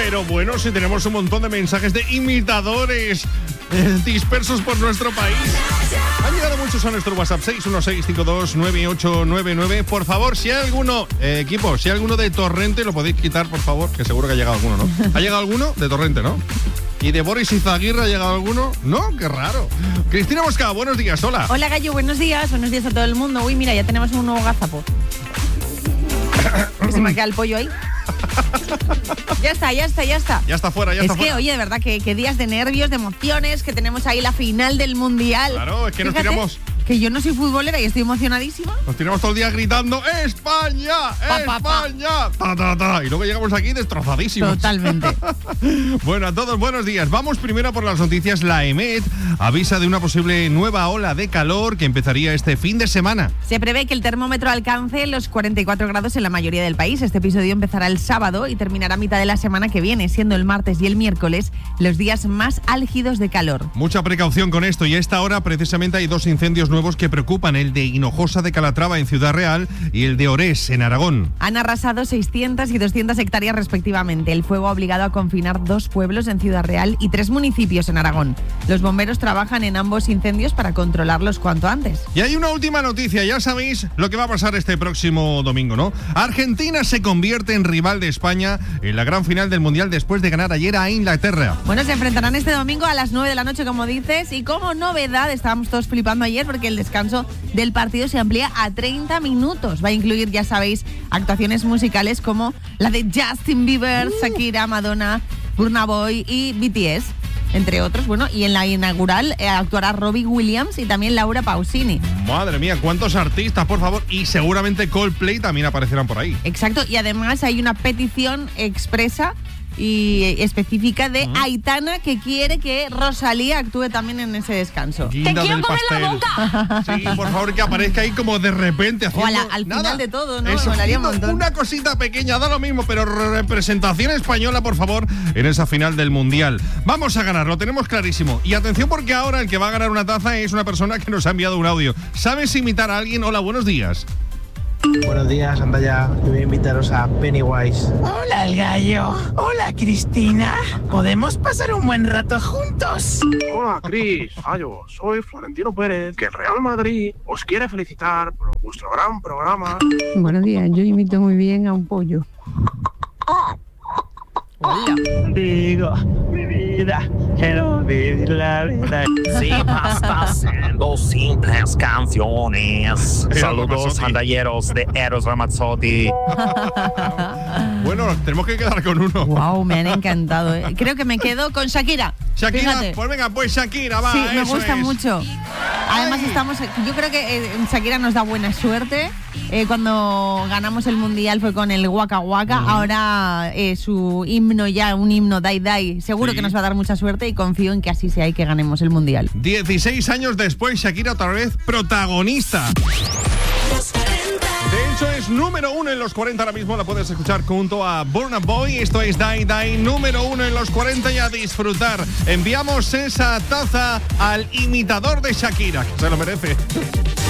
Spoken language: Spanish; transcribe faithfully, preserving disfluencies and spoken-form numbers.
Pero bueno, si tenemos un montón de mensajes de imitadores eh, dispersos por nuestro país. Han llegado muchos a nuestro WhatsApp seis uno seis cinco dos nueve ocho nueve nueve. Por favor, si hay alguno, eh, equipo, si hay alguno de Torrente, lo podéis quitar, por favor, que seguro que ha llegado alguno, ¿no? ¿Ha llegado alguno de Torrente, no? ¿Y de Boris Izaguirre ha llegado alguno? No, qué raro. Cristina Mosca, buenos días, hola. Hola, Gallo, buenos días. Buenos días a todo el mundo. Uy, mira, ya tenemos un nuevo gazapo. Que se me queda el pollo ahí. Ya está, ya está, ya está. Ya está fuera, ya es está que, fuera. oye, de verdad, que, que días de nervios, de emociones, que tenemos ahí la final del Mundial. Claro, es que nos Fíjate tiramos... que yo no soy futbolera y estoy emocionadísima. Nos tiramos todo el día gritando ¡España! Pa, pa, pa. ¡España! Ta, ta, ta. Y luego llegamos aquí destrozadísimos. Totalmente. Bueno, a todos buenos días. Vamos primero por las noticias. La EMET avisa de una posible nueva ola de calor que empezaría este fin de semana. Se prevé que el termómetro alcance los cuarenta y cuatro grados en la mayoría del país. Este episodio empezará el sábado y terminará a mitad de la semana que viene, siendo el martes y el miércoles los días más álgidos de calor. Mucha precaución con esto, y a esta hora precisamente hay dos incendios nuevos que preocupan, el de Hinojosa de Calatrava en Ciudad Real y el de Orés en Aragón. Han arrasado seiscientas y doscientas hectáreas respectivamente. El fuego ha obligado a confinar dos pueblos en Ciudad Real y tres municipios en Aragón. Los bomberos trabajan en ambos incendios para controlarlos cuanto antes. Y hay una última noticia, ya sabéis lo que va a pasar este próximo domingo, ¿no? Argentina se convierte en rival de España en la gran final del Mundial después de ganar ayer a Inglaterra. Bueno, se enfrentarán este domingo a las nueve de la noche, como dices, y como novedad, estábamos todos flipando ayer porque el descanso del partido se amplía a treinta minutos. Va a incluir, ya sabéis, actuaciones musicales como la de Justin Bieber, uh. Shakira, Madonna, Burna Boy y B T S, entre otros. Bueno, y en la inaugural eh, actuará Robbie Williams y también Laura Pausini. Madre mía, cuántos artistas, por favor. Y seguramente Coldplay también aparecerán por ahí. Exacto, y además hay una petición expresa y específica de uh-huh. Aitana, que quiere que Rosalía actúe también en ese descanso. Guinda ¡Te quiero comer pastel. la boca! Sí, por favor, que aparezca ahí como de repente haciendo o a la, al nada. final de todo, ¿no? Eso, Molaría un montón. Una cosita pequeña, da lo mismo, pero representación española, por favor, en esa final del Mundial. Vamos a ganar, lo tenemos clarísimo. Y atención, porque ahora el que va a ganar una taza es una persona que nos ha enviado un audio. ¿Sabes imitar a alguien? Hola, buenos días. Buenos días, anda ya. Yo voy a invitaros a Pennywise. Hola, el gallo. Hola, Cristina. ¿Podemos pasar un buen rato juntos? Hola, Cris. Gallo, soy Florentino Pérez, que el Real Madrid os quiere felicitar por vuestro gran programa. Buenos días, yo imito muy bien a un pollo. Hola. Digo, mi vida, quiero vivir la vida. Sí, pastas en dos simples canciones. Saludos, andalleros de Eros Ramazzotti. Bueno, tenemos que quedar con uno. Wow, me han encantado, ¿eh? Creo que me quedo con Shakira. Shakira, Fíjate. Pues venga, pues Shakira, va. Sí, me eso gusta es. mucho. Además Ay. estamos, yo creo que eh, Shakira nos da buena suerte. Eh, cuando ganamos el Mundial fue con el Waka Waka. Mm. Ahora eh, su himno ya, un himno Dai Dai, seguro sí. que nos va a dar mucha suerte y confío en que así sea y que ganemos el Mundial. dieciséis años después, Shakira otra vez protagonista. De hecho, es número uno en los cuarenta ahora mismo. La puedes escuchar junto a Burna Boy. Esto es Dai Dai, número uno en los cuarenta, y a disfrutar. Enviamos esa taza al imitador de Shakira, que se lo merece.